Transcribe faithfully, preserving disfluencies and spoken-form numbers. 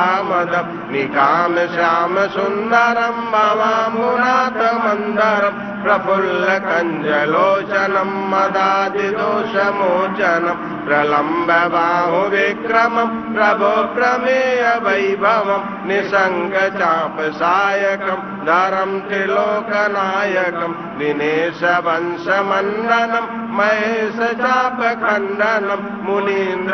मदं निकाम श्याम सुंदरं भवाम्बुनाथ मंदरं प्रफुल्ल कंजलोचनं मदादिदोषमोचनं प्रलम्ब बाहु विक्रमं प्रभो प्रमेय वैभवं निसंग चाप सायकं धरं त्रिलोकनायकं दिनेश वंश मंडनं महेश चाप खंडनं मुनीन्द्र